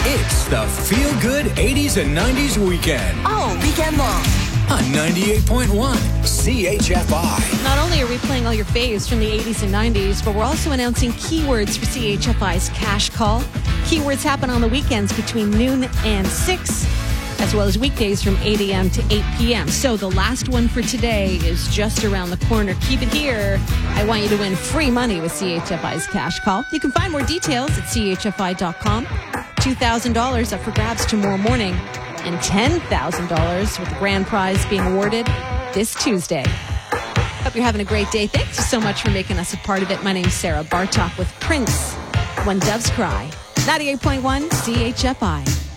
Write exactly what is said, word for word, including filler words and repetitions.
It's the Feel Good eighties and nineties Weekend Oh, weekend long. on ninety-eight point one C H F I. Not only are we playing all your faves from the eighties and nineties, but we're also announcing keywords for C H F I's Cash Call. Keywords happen on the weekends between noon and six, as well as weekdays from eight a.m. to eight p.m. So the last one for today is just around the corner. Keep it here. I want you to win free money with C H F I's Cash Call. You can find more details at C H F I dot com. two thousand dollars up for grabs tomorrow morning, and ten thousand dollars with the grand prize being awarded this Tuesday. Hope you're having a great day. Thanks so much for making us a part of it. My name's Sarah Bartok with Prince, When Doves Cry. ninety-eight point one C H F I.